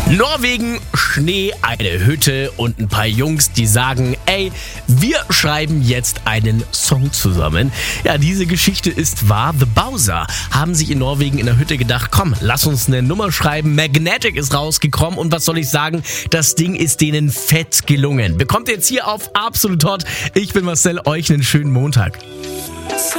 Norwegen, Schnee, eine Hütte und ein paar Jungs, die sagen, ey, wir schreiben jetzt einen Song zusammen. Ja, diese Geschichte ist wahr. The Bowser haben sich in Norwegen in der Hütte gedacht, komm, lass uns eine Nummer schreiben. Magnetic ist rausgekommen und was soll ich sagen, das Ding ist denen fett gelungen. Bekommt ihr jetzt hier auf Absolut Hot. Ich bin Marcel, euch einen schönen Montag.